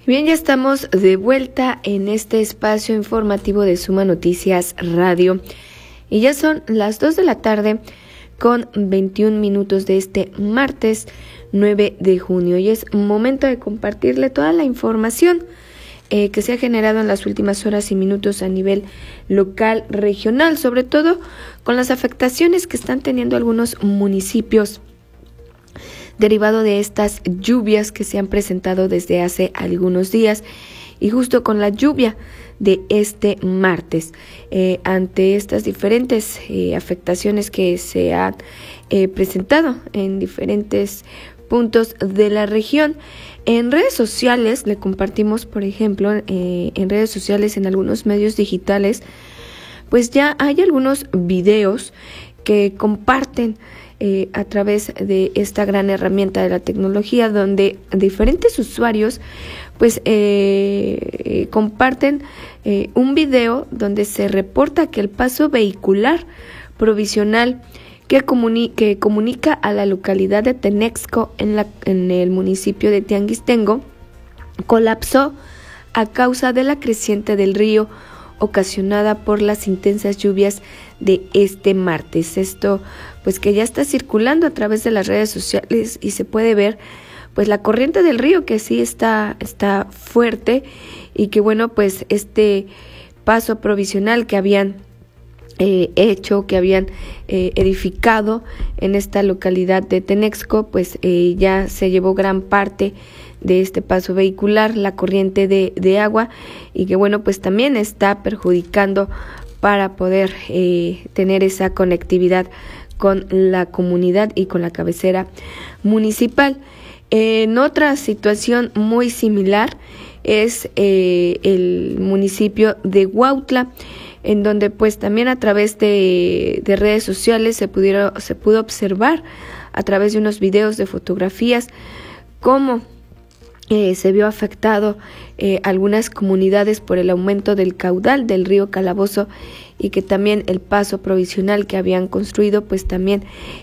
Bien, ya estamos de vuelta en este espacio informativo de Suma Noticias Radio y ya son las 2 de la tarde con 21 minutos de este martes 9 de junio y es momento de compartirle toda la información que se ha generado en las últimas horas y minutos a nivel local, regional, sobre todo con las afectaciones que están teniendo algunos municipios derivado de estas lluvias que se han presentado desde hace algunos días y justo con la lluvia de este martes. Ante estas diferentes afectaciones que se han presentado en diferentes puntos de la región, en redes sociales le compartimos, por ejemplo, en redes sociales, en algunos medios digitales, pues ya hay algunos videos que comparten a través de esta gran herramienta de la tecnología, donde diferentes usuarios pues comparten un video donde se reporta que el paso vehicular provisional que comunica a la localidad de Tenexco en el municipio de Tianguistengo colapsó a causa de la creciente del río ocasionada por las intensas lluvias de este martes. Esto pues que ya está circulando a través de las redes sociales y se puede ver pues la corriente del río que sí está fuerte y que bueno, pues este paso provisional que habían que habían edificado en esta localidad de Tenexco, pues ya se llevó gran parte de este paso vehicular, la corriente de agua, y que bueno, pues también está perjudicando para poder tener esa conectividad con la comunidad y con la cabecera municipal. En otra situación muy similar es el municipio de Huautla, en donde pues también a través de redes sociales se pudo observar a través de unos videos de fotografías cómo se vio afectado algunas comunidades por el aumento del caudal del río Calabozo y que también el paso provisional que habían construido pues también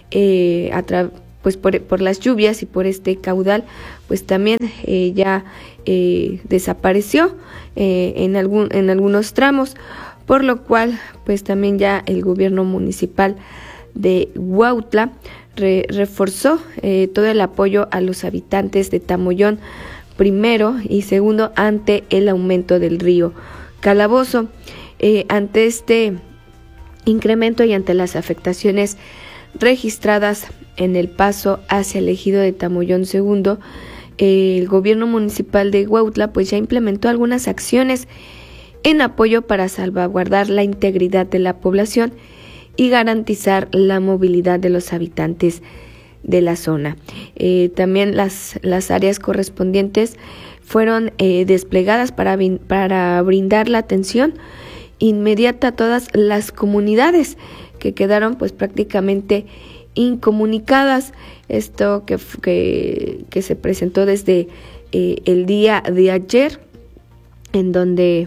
pues por las lluvias y por este caudal pues también ya desapareció en algunos tramos, por lo cual pues también ya el gobierno municipal de Huautla reforzó todo el apoyo a los habitantes de Tamoyón primero y segundo ante el aumento del río Calabozo. Ante este incremento y ante las afectaciones registradas en el paso hacia el ejido de Tamoyón segundo, el gobierno municipal de Huautla pues ya implementó algunas acciones en apoyo para salvaguardar la integridad de la población y garantizar la movilidad de los habitantes de la zona. También las áreas correspondientes fueron desplegadas para brindar la atención inmediata a todas las comunidades que quedaron pues prácticamente incomunicadas. Esto que se presentó desde el día de ayer, en donde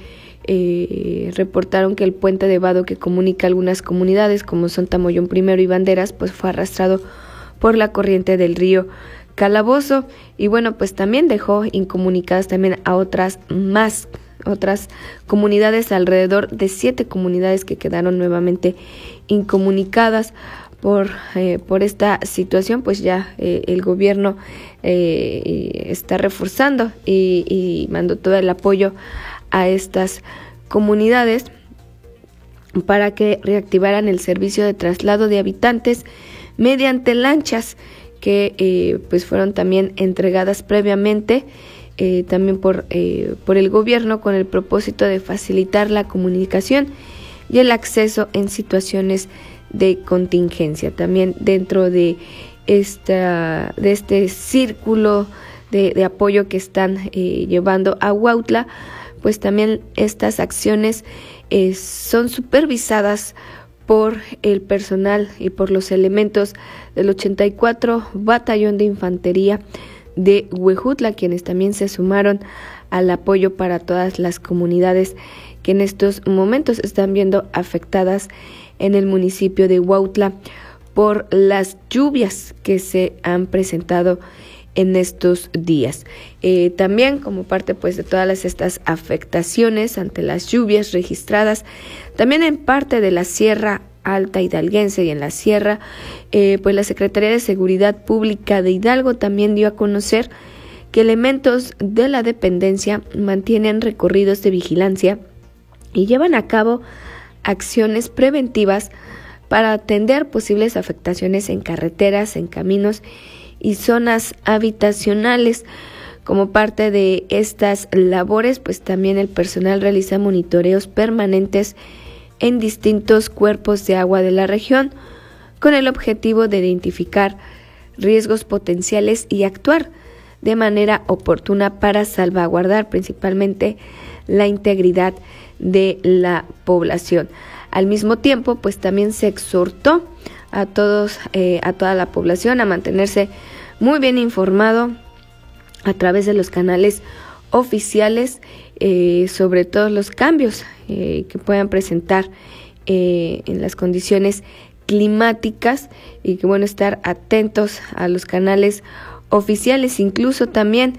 reportaron que el puente de vado que comunica algunas comunidades como son Tamoyón primero y Banderas pues fue arrastrado por la corriente del río Calabozo y bueno, pues también dejó incomunicadas también a otras comunidades, alrededor de 7 comunidades que quedaron nuevamente incomunicadas por esta situación. Pues ya el gobierno está reforzando y mandó todo el apoyo a estas comunidades para que reactivaran el servicio de traslado de habitantes mediante lanchas que pues fueron también entregadas previamente también por el gobierno con el propósito de facilitar la comunicación y el acceso en situaciones de contingencia. También dentro de este círculo de apoyo que están llevando a Huautla, pues también estas acciones son supervisadas por el personal y por los elementos del 84 Batallón de Infantería de Huejutla, quienes también se sumaron al apoyo para todas las comunidades que en estos momentos están viendo afectadas en el municipio de Huautla por las lluvias que se han presentado en estos días. También como parte pues de todas estas afectaciones ante las lluvias registradas, también en parte de la Sierra Alta Hidalguense y en la Sierra, pues la Secretaría de Seguridad Pública de Hidalgo también dio a conocer que elementos de la dependencia mantienen recorridos de vigilancia y llevan a cabo acciones preventivas para atender posibles afectaciones en carreteras, en caminos y zonas habitacionales. Como parte de estas labores, pues también el personal realiza monitoreos permanentes en distintos cuerpos de agua de la región con el objetivo de identificar riesgos potenciales y actuar de manera oportuna para salvaguardar principalmente la integridad de la población. Al mismo tiempo, pues también se exhortó a toda la población a mantenerse muy bien informado a través de los canales oficiales sobre todos los cambios que puedan presentar en las condiciones climáticas y que bueno, estar atentos a los canales oficiales, incluso también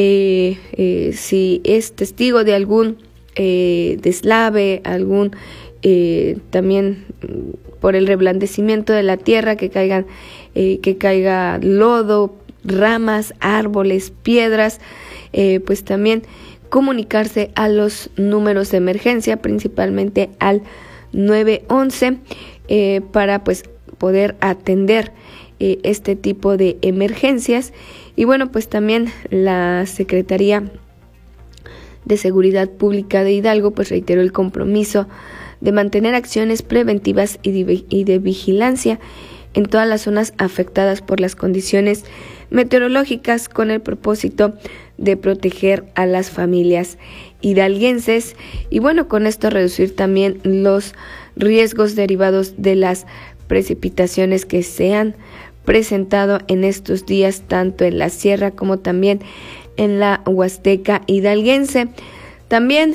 si es testigo de algún deslave, algún también por el reblandecimiento de la tierra, que caiga lodo, ramas, árboles, piedras, pues también comunicarse a los números de emergencia, principalmente al 911, para pues poder atender este tipo de emergencias. Y bueno, pues también la Secretaría de Seguridad Pública de Hidalgo pues reiteró el compromiso de mantener acciones preventivas y de vigilancia en todas las zonas afectadas por las condiciones meteorológicas con el propósito de proteger a las familias hidalguenses y bueno, con esto reducir también los riesgos derivados de las precipitaciones que se han presentado en estos días tanto en la sierra como también en la Huasteca hidalguense. También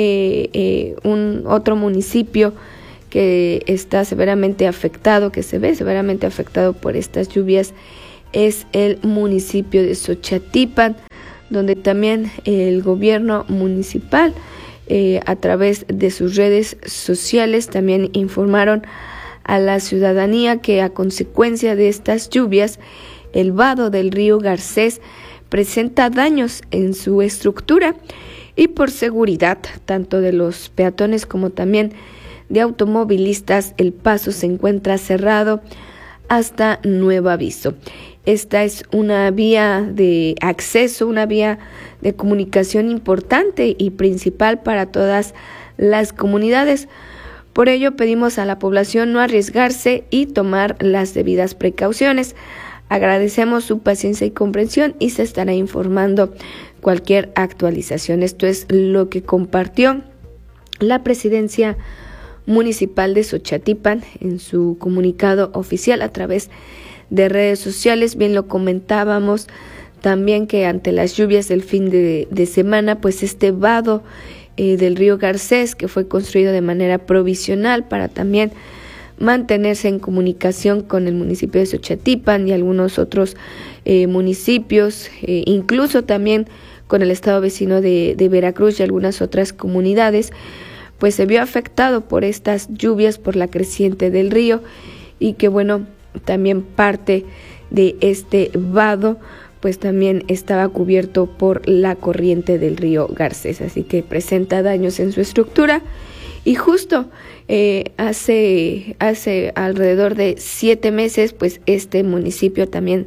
otro municipio que está severamente afectado, que se ve severamente afectado por estas lluvias, es el municipio de Xochatipan, donde también el gobierno municipal, a través de sus redes sociales, también informaron a la ciudadanía que a consecuencia de estas lluvias, el vado del río Garcés presenta daños en su estructura y por seguridad tanto de los peatones como también de automovilistas, el paso se encuentra cerrado hasta nuevo aviso. Esta es una vía de acceso, una vía de comunicación importante y principal para todas las comunidades. Por ello pedimos a la población no arriesgarse y tomar las debidas precauciones. Agradecemos su paciencia y comprensión y se estará informando cualquier actualización. Esto es lo que compartió la presidencia municipal de Xochatipan en su comunicado oficial a través de redes sociales. Bien lo comentábamos también que ante las lluvias del fin de semana, pues este vado del río Garcés, que fue construido de manera provisional para también mantenerse en comunicación con el municipio de Xochatipan y algunos otros municipios, incluso también con el estado vecino de Veracruz y algunas otras comunidades, pues se vio afectado por estas lluvias, por la creciente del río y que bueno, también parte de este vado pues también estaba cubierto por la corriente del río Garcés, así que presenta daños en su estructura. Y justo hace alrededor de 7 meses, pues este municipio también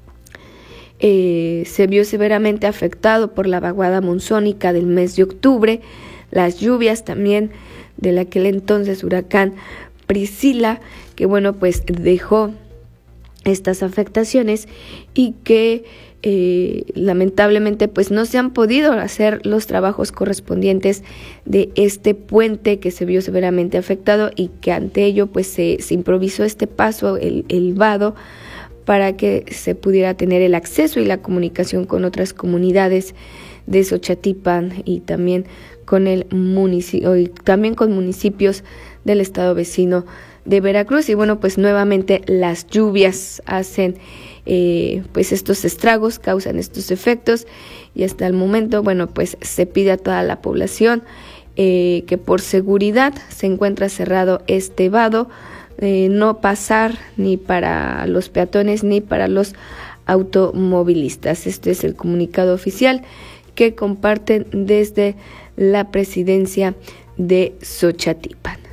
se vio severamente afectado por la vaguada monzónica del mes de octubre, las lluvias también del aquel entonces huracán Priscila, que bueno, pues dejó estas afectaciones y que lamentablemente pues no se han podido hacer los trabajos correspondientes de este puente que se vio severamente afectado y que ante ello pues se improvisó este paso, el vado, para que se pudiera tener el acceso y la comunicación con otras comunidades de Xochatipan y también con el municipio y también con municipios del estado vecino de Veracruz. Y bueno, pues nuevamente las lluvias hacen pues estos estragos, causan estos efectos, y hasta el momento, bueno, pues se pide a toda la población que por seguridad se encuentra cerrado este vado, no pasar ni para los peatones ni para los automovilistas. Este es el comunicado oficial que comparten desde la presidencia de Xochatipan.